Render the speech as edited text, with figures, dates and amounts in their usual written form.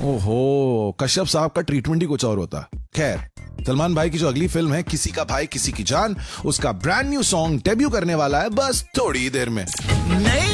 ओहो, कश्यप साहब का ट्रीटमेंट ही कुछ और होता। खैर, सलमान भाई की जो अगली फिल्म है किसी का भाई किसी की जान, उसका ब्रांड न्यू सॉन्ग डेब्यू करने वाला है बस थोड़ी देर में। नहीं